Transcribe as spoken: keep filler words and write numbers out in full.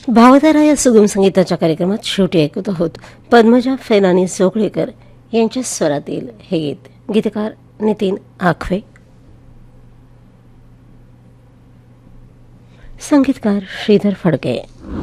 भावधारा या सुगम संगीताच्या कार्यक्रमात शेवटी ऐकत आहोत पद्मजा फैलानी जोगळेकर यांच्या स्वरातील हे गीत. गीतकार नितीन आखवे, संगीतकार श्रीधर फडके.